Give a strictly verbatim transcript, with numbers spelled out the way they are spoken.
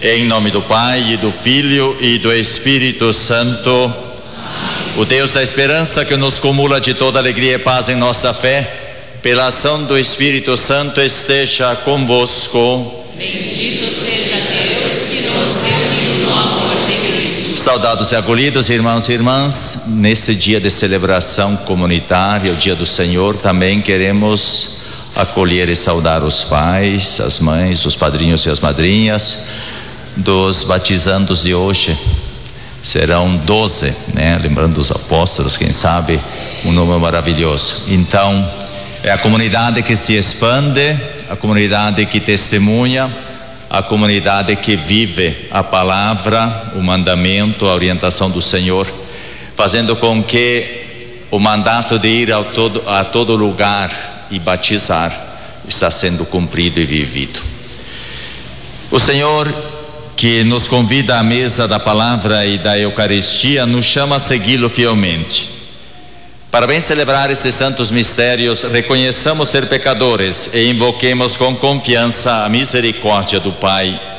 Em nome do Pai, e do Filho e do Espírito Santo. Amém. O Deus da esperança, que nos cumula de toda alegria e paz em nossa fé, pela ação do Espírito Santo, esteja convosco. Bendito seja Deus que nos reuniu no amor de Cristo. Saudados e acolhidos, irmãos e irmãs, neste dia de celebração comunitária, o dia do Senhor, também queremos acolher e saudar os pais, as mães, os padrinhos e as madrinhas dos batizandos de hoje. Serão doze, né? Lembrando os apóstolos, quem sabe, um número maravilhoso. Então, é a comunidade que se expande, a comunidade que testemunha, a comunidade que vive a palavra, o mandamento, a orientação do Senhor, fazendo com que o mandato de ir a todo, a todo lugar e batizar está sendo cumprido e vivido. O Senhor, que nos convida à mesa da palavra e da Eucaristia, nos chama a segui-lo fielmente. Para bem celebrar esses santos mistérios, reconheçamos ser pecadores e invoquemos com confiança a misericórdia do Pai